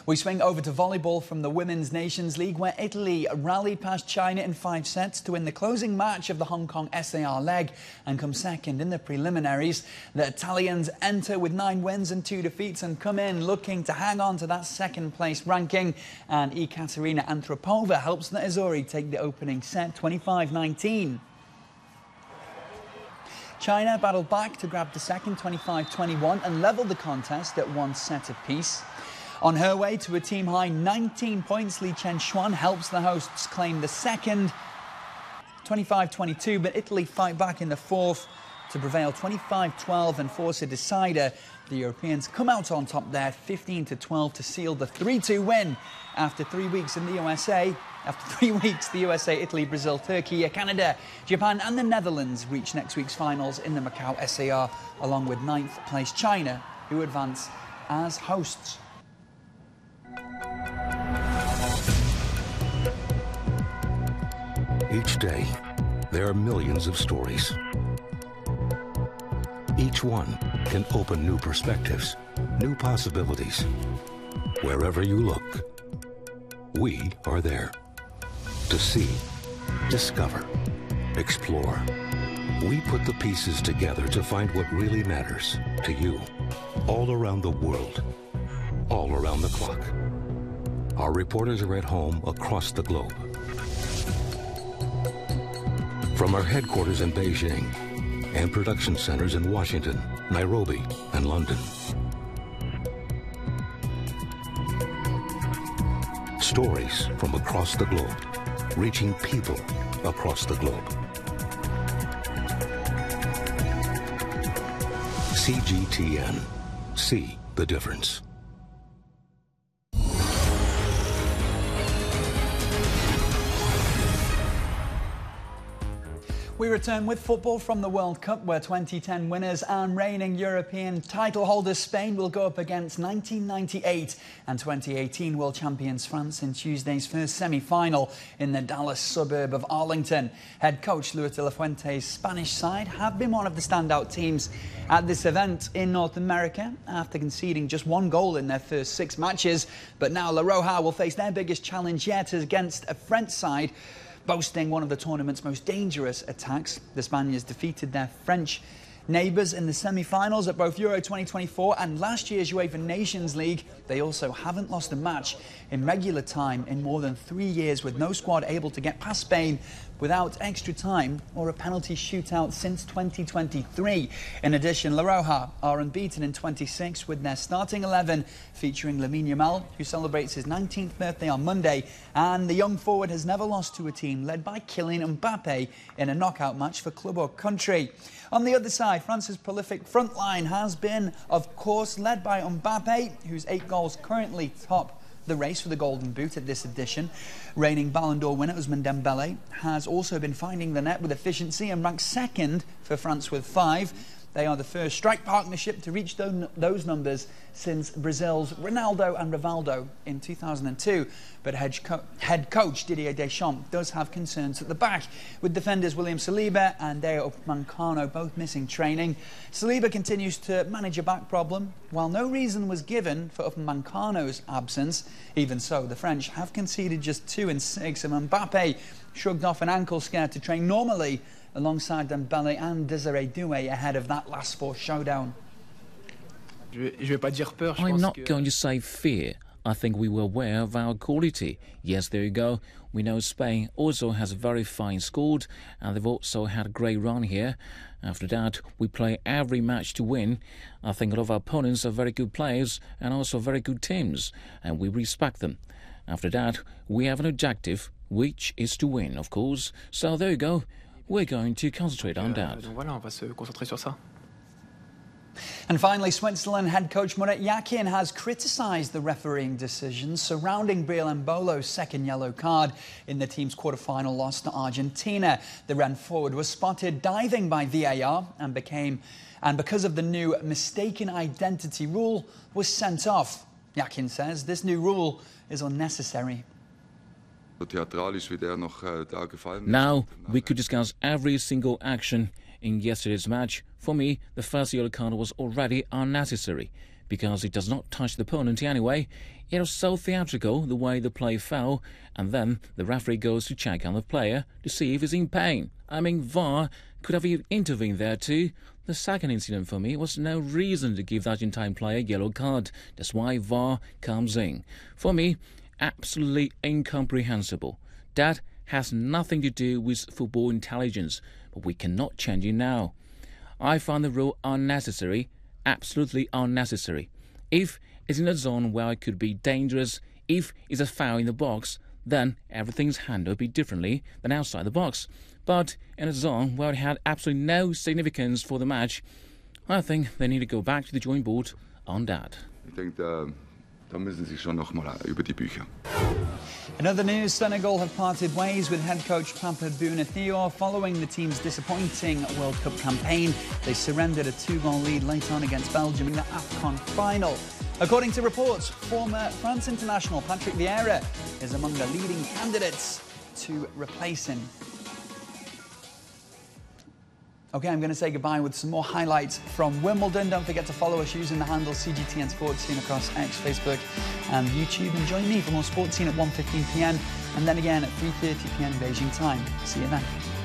We swing over to volleyball from the Women's Nations League, where Italy rallied past China in 5 sets to win the closing match of the Hong Kong SAR leg and come second in the preliminaries. The Italians enter with 9 wins and 2 defeats and come in looking to hang on to that second-place ranking. And Ekaterina Antropova helps the Azzurri take the opening set 25-19. China battled back to grab the second 25-21 and levelled the contest at 1 set apiece. On her way to a team-high 19 points, Li Chen-xuan helps the hosts claim the second 25-22, but Italy fight back in the fourth to prevail 25-12 and force a decider. The Europeans come out on top there 15-12 to seal the 3-2 win. After 3 weeks in the USA, the USA, Italy, Brazil, Turkey, Canada, Japan and the Netherlands reach next week's finals in the Macau SAR, along with 9th place China, who advance as hosts. Each day, there are millions of stories. Each one can open new perspectives, new possibilities. Wherever you look, we are there. To see, discover, explore. We put the pieces together to find what really matters to you, all around the world, all around the clock. Our reporters are at home across the globe. From our headquarters in Beijing and production centers in Washington, Nairobi, and London. Stories from across the globe, reaching people across the globe. CGTN. See the difference. We return with football from the World Cup, where 2010 winners and reigning European title holders Spain will go up against 1998 and 2018 world champions France in Tuesday's first semi-final in the Dallas suburb of Arlington. Head coach Luis de la Fuente's Spanish side have been one of the standout teams at this event in North America after conceding just 1 goal in their first 6 matches. But now La Roja will face their biggest challenge yet against a French side boasting one of the tournament's most dangerous attacks. The Spaniards defeated their French neighbours in the semi-finals at both Euro 2024 and last year's UEFA Nations League. They also haven't lost a match in regular time in more than 3 years, with no squad able to get past Spain without extra time or a penalty shootout since 2023. In addition, La Roja are unbeaten in 26 with their starting 11 featuring Lamine Yamal, who celebrates his 19th birthday on Monday, and the young forward has never lost to a team led by Kylian Mbappe in a knockout match for club or country. On the other side, France's prolific front line has been, of course, led by Mbappe, whose 8 goals currently top the race for the Golden Boot at this edition. Reigning Ballon d'Or winner Ousmane Dembélé has also been finding the net with efficiency and ranks 2nd for France with 5. They are the first strike partnership to reach those numbers since Brazil's Ronaldo and Rivaldo in 2002. But head coach Didier Deschamps does have concerns at the back, with defenders William Saliba and Dayot Upamecano both missing training. Saliba continues to manage a back problem, while no reason was given for Upamecano's absence. Even so, the French have conceded just 2 in 6, and Mbappe shrugged off an ankle scare to train normally alongside Dembélé and Desiré Doué ahead of that last sport showdown. I'm not going to say fear. I think we were aware of our quality. Yes, there you go. We know Spain also has a very fine squad, and they've also had a great run here. After that, we play every match to win. I think a lot of our opponents are very good players and also very good teams, and we respect them. After that, we have an objective, which is to win, of course. So there you go. We're going to concentrate on that. And finally, Switzerland head coach Murat Yakin has criticised the refereeing decisions surrounding Breel Embolo's second yellow card in the team's quarter-final loss to Argentina. The Rennes forward was spotted diving by VAR and because of the new mistaken identity rule, was sent off. Yakin says this new rule is unnecessary. Now we could discuss every single action in yesterday's match. For me, the first yellow card was already unnecessary. because it does not touch the opponent anyway. It was so theatrical the way the play fell, and then the referee goes to check on the player to see if he's in pain. I mean, VAR could have intervened there too. The second incident for me was no reason to give the Argentine player a yellow card. That's why VAR comes in. For me, absolutely incomprehensible. That has nothing to do with football intelligence, but we cannot change it now. I find the rule unnecessary, absolutely unnecessary. If it's in a zone where it could be dangerous, if it's a foul in the box, then everything's handled a bit differently than outside the box. But in a zone where it had absolutely no significance for the match, I think they need to go back to the drawing board on that. Ich denke, da müssen Sie schon noch mal über die Bücher. In other news, Senegal have parted ways with head coach Papa Bouna Thiaw following the team's disappointing World Cup campaign. They surrendered a 2-goal lead late on against Belgium in the AFCON final. According to reports, former France international Patrick Vieira is among the leading candidates to replace him. OK, I'm going to say goodbye with some more highlights from Wimbledon. Don't forget to follow us using the handle CGTN Sports Scene across X, Facebook and YouTube. And join me for more Sports Scene at 1:15 p.m. and then again at 3:30 p.m. Beijing time. See you then.